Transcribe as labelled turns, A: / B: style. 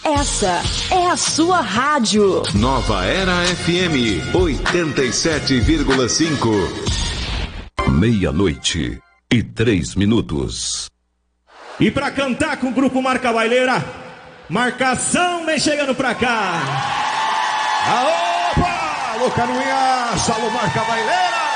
A: Essa é a sua rádio.
B: Nova Era FM 87,5. 00:03.
C: E pra cantar com o grupo Marca Baileira, Marcação vem chegando pra cá.
D: Opa! Alô, Canuinha, alô, Marca Baileira.